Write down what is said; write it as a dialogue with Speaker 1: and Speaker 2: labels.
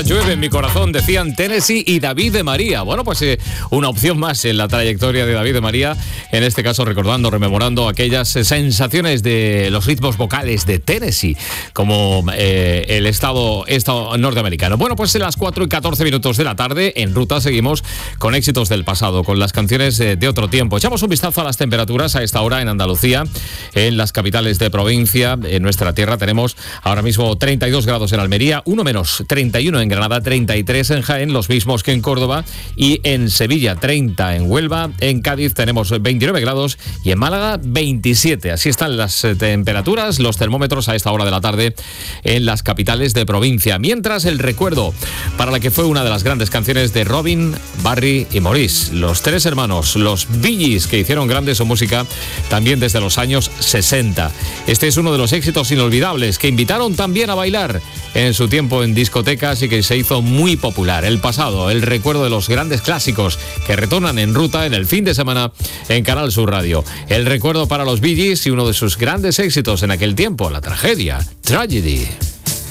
Speaker 1: Llueve en mi corazón, decían Tennessee y David de María. Bueno, pues una opción más en la trayectoria de David de María, en este caso rememorando aquellas sensaciones de los ritmos vocales de Tennessee, como el estado norteamericano. Bueno, pues en las 4:14 de la tarde, en ruta seguimos con éxitos del pasado, con las canciones de otro tiempo. Echamos un vistazo a las temperaturas a esta hora en Andalucía, en las capitales de provincia. En nuestra tierra tenemos ahora mismo 32 grados en Almería, 1 menos, 31 en Granada, 33 en Jaén, los mismos que en Córdoba, y en Sevilla 30 en Huelva, en Cádiz tenemos 29 grados y en Málaga 27. Así están las temperaturas, los termómetros a esta hora de la tarde en las capitales de provincia. Mientras, el recuerdo para la que fue una de las grandes canciones de Robin, Barry y Maurice, los tres hermanos, los Bee Gees, que hicieron grande su música también desde los años 60. Este es uno de los éxitos inolvidables que invitaron también a bailar en su tiempo en discotecas y que se hizo muy popular. El pasado, el recuerdo de los grandes clásicos que retornan en ruta en el fin de semana en Canal Sur Radio. El recuerdo para los Bee Gees y uno de sus grandes éxitos en aquel tiempo, la tragedia, Tragedy.